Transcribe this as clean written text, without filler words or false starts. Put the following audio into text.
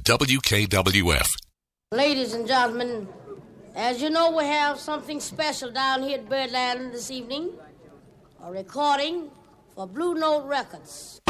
WKWF. Ladies and gentlemen, as you know, we have something special down here at Birdland this evening. A recording for Blue Note Records.